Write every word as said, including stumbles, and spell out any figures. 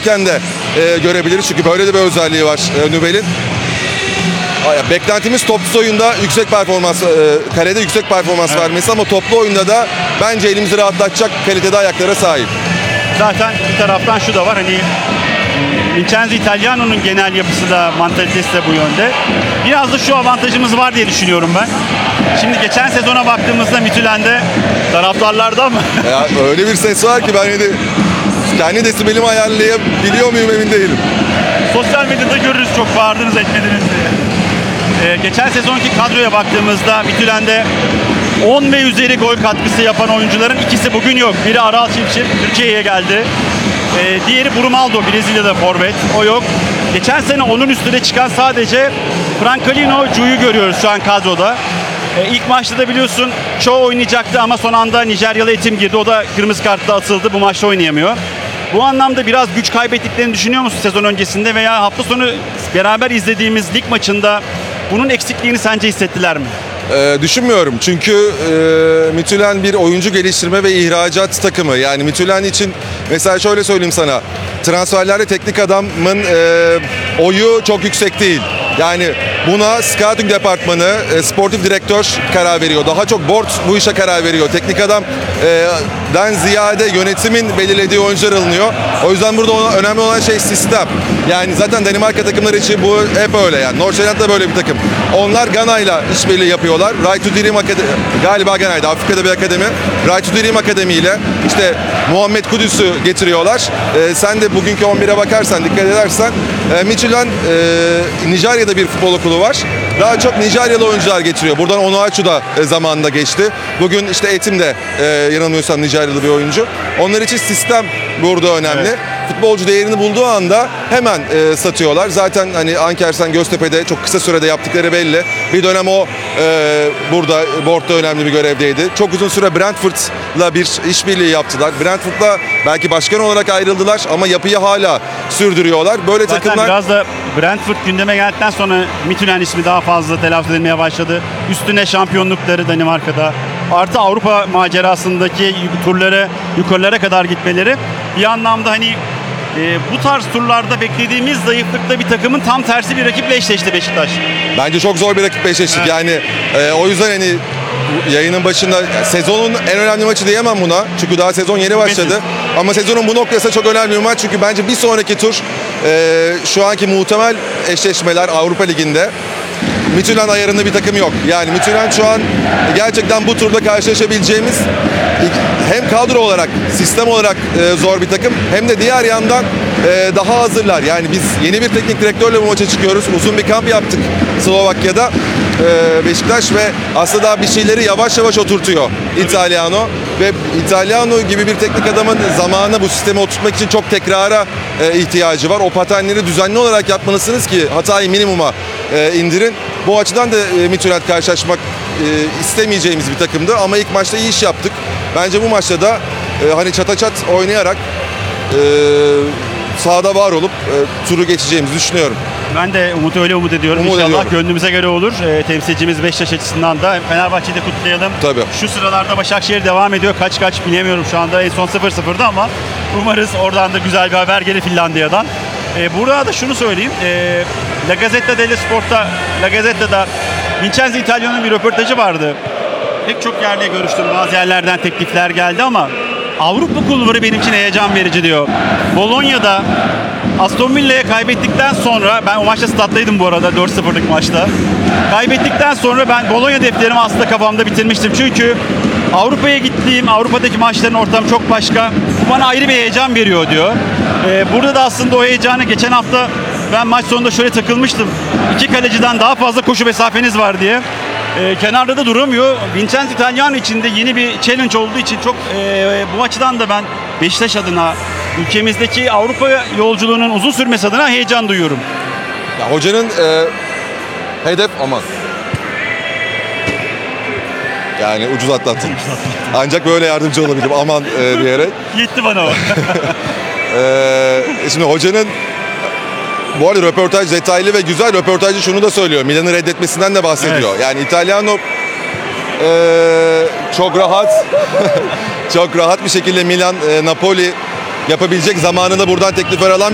oynarken de e, görebiliriz. Çünkü böyle de bir özelliği var e, Nubel'in. Beklentimiz topsuz oyunda yüksek performans, e, kalede yüksek performans evet. vermesi ama toplu oyunda da bence elimizi rahatlatacak kalitede ayaklara sahip. Zaten bir taraftan şu da var, hani Vincenzo Italiano'nun genel yapısı da, mantalitesi de bu yönde. Biraz da şu avantajımız var diye düşünüyorum ben. Şimdi geçen sezona baktığımızda Midtjylland'de taraftarlardan mı? Ya, öyle bir ses var ki ben hani kendi desibelimi ayarlayabiliyor muyum emin değilim. Sosyal medyada görürüz çok bağırdınız etmediniz diye. Ee, geçen sezonki kadroya baktığımızda Midtjylland'de on ve üzeri gol katkısı yapan oyuncuların ikisi bugün yok. Biri Aral Çimşir, Türkiye'ye geldi. Ee, diğeri Brumaldo, Brezilya'da forvet. O yok. Geçen sene onun üstüne çıkan sadece Francolino Cu'yu görüyoruz şu an kadroda. Ee, ilk maçta da biliyorsun çoğu oynayacaktı ama son anda Nijeryalı Etim girdi. O da kırmızı kartla atıldı. Bu maçta oynayamıyor. Bu anlamda biraz güç kaybettiklerini düşünüyor musun sezon öncesinde veya hafta sonu beraber izlediğimiz lig maçında bunun eksikliğini sence hissettiler mi? Ee, düşünmüyorum çünkü e, Midtjylland bir oyuncu geliştirme ve ihracat takımı. Yani Midtjylland için mesela şöyle söyleyeyim sana, transferlerde teknik adamın e, oyu çok yüksek değil. Yani buna scouting departmanı, e, sportif direktör karar veriyor. Daha çok board bu işe karar veriyor. Teknik adamdan e, ziyade yönetimin belirlediği oyuncular alınıyor. O yüzden burada ona, önemli olan şey sistem. Yani zaten Danimarka takımları için bu hep öyle yani. Nordsjælland da böyle bir takım. Onlar Gana'yla işbirliği yapıyorlar. Right to Dream Akademi, galiba Gana'ydı, Afrika'da bir akademi. Right to Dream Akademi ile işte Muhammed Kudüs'ü getiriyorlar. E, sen de bugünkü on bire bakarsan, dikkat edersen e, Midtjylland e, Nijerya'da bir futbol okulu var. Daha çok Nijeryalı oyuncular getiriyor. Buradan Onuachu da e, zamanında geçti. Bugün işte Etim de e, yanılmıyorsam Nijeryalı bir oyuncu. Onlar için sistem burada önemli. Evet. Futbolcu değerini bulduğu anda hemen e, satıyorlar. Zaten hani Ankersen Göztepe'de çok kısa sürede yaptıkları belli. Bir dönem o e, burada board'da önemli bir görevdeydi. Çok uzun süre Brentford'la bir işbirliği yaptılar. Brentford'la belki başkan olarak ayrıldılar ama yapıyı hala sürdürüyorlar. Böyle Zaten takımlar... biraz da Brentford gündeme geldikten sonra Midtjylland ismi daha fazla telaffuz edilmeye başladı. Üstüne şampiyonlukları Danimarka'da. Artı Avrupa macerasındaki turları yukarılara kadar gitmeleri. Bir anlamda hani e, bu tarz turlarda beklediğimiz zayıflıkta bir takımın tam tersi bir rakiple eşleşti Beşiktaş. Bence çok zor bir rakiple eşleştik. Evet. Yani e, o yüzden hani yayının başında sezonun en önemli maçı diyemem buna. Çünkü daha sezon yeni başladı. Ama sezonun bu noktası çok önemli bir maç. Çünkü bence bir sonraki tur e, şu anki muhtemel eşleşmeler Avrupa Ligi'nde Midtjylland ayarında bir takım yok. Yani Midtjylland şu an gerçekten bu turda karşılaşabileceğimiz hem kadro olarak, sistem olarak e, zor bir takım hem de diğer yandan e, daha hazırlar. Yani biz yeni bir teknik direktörle bu maça çıkıyoruz. Uzun bir kamp yaptık Slovakya'da. E, Beşiktaş ve aslında bir şeyleri yavaş yavaş oturtuyor Italiano. Ve Italiano gibi bir teknik adamın zamanında bu sistemi oturtmak için çok tekrara e, ihtiyacı var. O paternleri düzenli olarak yapmalısınız ki hatayı minimuma e, indirin. Bu açıdan da e, Midtjylland karşılaşmak e, istemeyeceğimiz bir takımdı ama ilk maçta iyi iş yaptık. Bence bu maçta da e, hani çata çat oynayarak e, sahada var olup e, turu geçeceğimizi düşünüyorum. Ben de umut öyle umut ediyorum. Umut İnşallah ediyorum. Gönlümüze göre olur. E, temsilcimiz Beşiktaş açısından da Fenerbahçe'yi de kutlayalım. Tabii. Şu sıralarda Başakşehir devam ediyor. Kaç kaç bilemiyorum şu anda. En son sıfır sıfırdı ama umarız oradan da güzel bir haber gelir Finlandiya'dan. E, burada da şunu söyleyeyim. E, La Gazzetta dello Sport'ta, La Gazzetta'da Vincenzo Italiano'nun bir röportajı vardı. Pek çok yerle görüştüm. Bazı yerlerden teklifler geldi ama Avrupa kulvarı benim için heyecan verici diyor. Bologna'da Aston Villa'ya kaybettikten sonra, ben o maçta stat'taydım bu arada, dört sıfırlık maçta. Kaybettikten sonra ben Bologna defterimi aslında kafamda bitirmiştim. Çünkü Avrupa'ya gittiğim, Avrupa'daki maçların ortamı çok başka. Bu bana ayrı bir heyecan veriyor diyor. Ee, burada da aslında o heyecanı geçen hafta ben maç sonunda şöyle takılmıştım. İki kaleciden daha fazla koşu mesafeniz var diye. Ee, kenarda da duramıyor. Vincenzo Italiano için de yeni bir challenge olduğu için çok e, bu açıdan da ben Beşiktaş adına, ülkemizdeki Avrupa yolculuğunun uzun sürmesi adına heyecan duyuyorum. Ya hocanın e, hedef aman. Yani ucuz atlattın. Ancak böyle yardımcı olabilirim aman e, diyerek. Yetti bana o. e, şimdi hocanın bu arada röportaj detaylı ve güzel. Röportajcı şunu da söylüyor. Milan'ı reddetmesinden de bahsediyor. Evet. Yani Italiano e, çok rahat çok rahat bir şekilde Milan, e, Napoli yapabilecek zamanında buradan teklifler alan